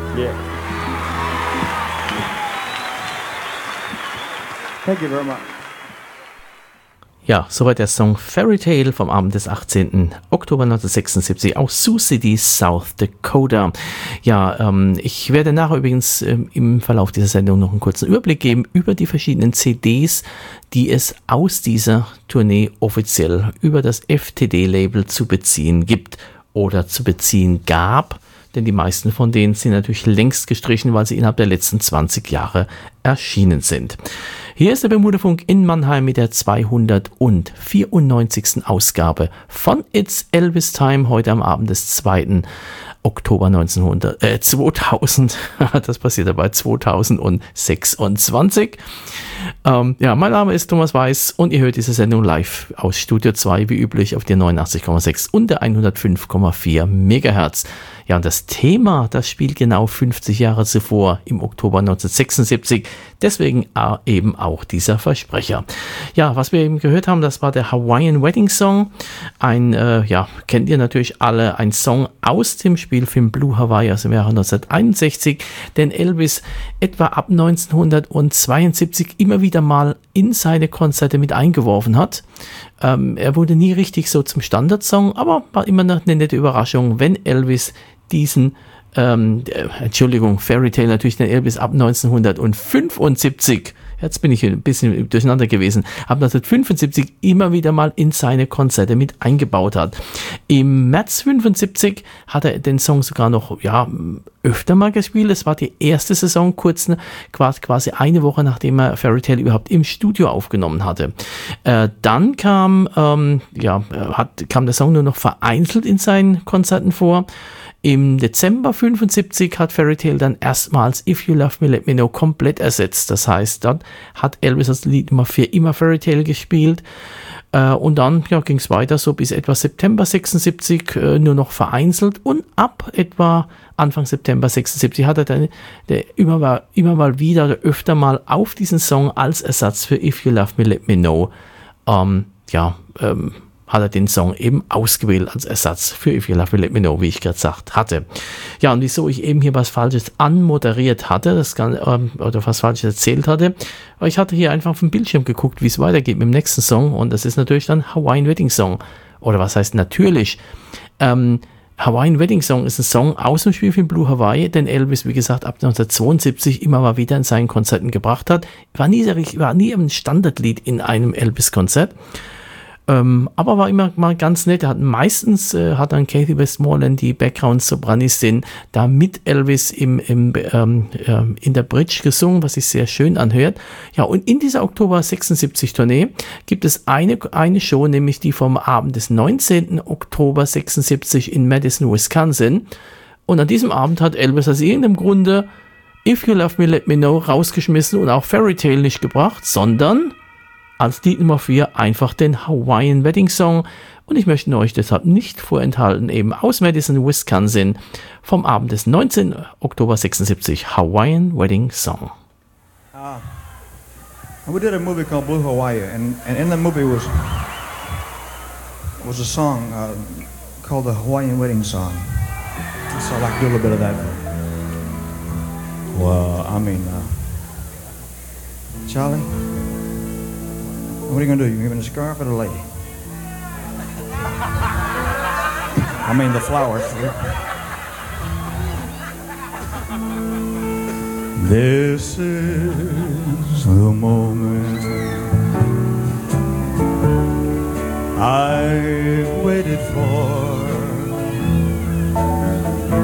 Yeah. Thank you very much. Ja, soweit der Song Fairy Tale vom Abend des 18. Oktober 1976 aus Sioux City, South Dakota. Ja, ich werde nachher übrigens im Verlauf dieser Sendung noch einen kurzen Überblick geben über die verschiedenen CDs, die es aus dieser Tournee offiziell über das FTD-Label zu beziehen gibt oder zu beziehen gab. Denn die meisten von denen sind natürlich längst gestrichen, weil sie innerhalb der letzten 20 Jahre erschienen sind. Hier ist der Bermuda-Funk in Mannheim mit der 294. Ausgabe von It's Elvis Time, heute am Abend des 2. Oktober 2000, das passiert dabei 2026. Ja, mein Name ist Thomas Weiß und ihr hört diese Sendung live aus Studio 2, wie üblich, auf der 89,6 und der 105,4 Megahertz. Ja, und das Thema, das spielt genau 50 Jahre zuvor, im Oktober 1976. Deswegen eben auch dieser Versprecher. Ja, was wir eben gehört haben, das war der Hawaiian Wedding Song. Ein, kennt ihr natürlich alle, ein Song aus dem Spielfilm Blue Hawaii aus dem Jahre 1961, den Elvis etwa ab 1972 immer wieder mal in seine Konzerte mit eingeworfen hat. Er wurde nie richtig so zum Standardsong, aber war immer noch eine nette Überraschung, wenn Elvis diesen, Fairy Tale natürlich den Elvis ab 1975, jetzt bin ich ein bisschen durcheinander gewesen, ab 1975 immer wieder mal in seine Konzerte mit eingebaut hat. Im März 75 hat er den Song sogar noch, öfter mal gespielt. Es war die erste Saison, quasi eine Woche nachdem er Fairy Tale überhaupt im Studio aufgenommen hatte. Dann kam der Song nur noch vereinzelt in seinen Konzerten vor. Im Dezember 75 hat Fairy Tale dann erstmals If You Love Me, Let Me Know komplett ersetzt. Das heißt, dann hat Elvis das Lied Nummer 4 immer Fairy Tale gespielt. Und dann ging es weiter, so bis etwa September 76 nur noch vereinzelt. Und ab etwa Anfang September 76 hat er dann immer mal wieder oder öfter mal auf diesen Song als Ersatz für If You Love Me, Let Me Know hat er den Song eben ausgewählt als Ersatz für If You Love Me, Let Me Know, wie ich gerade gesagt hatte. Ja, und wieso ich eben hier was Falsches anmoderiert hatte, oder was Falsches erzählt hatte, weil ich hatte hier einfach auf dem Bildschirm geguckt, wie es weitergeht mit dem nächsten Song, und das ist natürlich dann Hawaiian Wedding Song. Oder was heißt natürlich? Hawaiian Wedding Song ist ein Song aus dem Spielfilm Blue Hawaii, den Elvis, wie gesagt, ab 1972 immer mal wieder in seinen Konzerten gebracht hat. War nie ein Standardlied in einem Elvis-Konzert. Aber war immer mal ganz nett. Meistens hat dann Kathy Westmoreland, die Background-Sopranistin, da mit Elvis in der Bridge gesungen, was sich sehr schön anhört. Ja, und in dieser Oktober 76 Tournee gibt es eine Show, nämlich die vom Abend des 19. Oktober 76 in Madison, Wisconsin. Und an diesem Abend hat Elvis aus irgendeinem Grunde If You Love Me, Let Me Know rausgeschmissen und auch Fairy Tale nicht gebracht, sondern als Lied Nummer 4 einfach den Hawaiian Wedding Song, und ich möchte euch deshalb nicht vorenthalten, eben aus Madison, Wisconsin, vom Abend des 19. Oktober 76, Hawaiian Wedding Song. We did a movie called Blue Hawaii, and in the movie was a song called the Hawaiian Wedding Song. So I'd like to do a little bit of that. Well, Charlie? What are you going to do? You giving a scarf or the lady? The flowers. This is the moment I've waited for.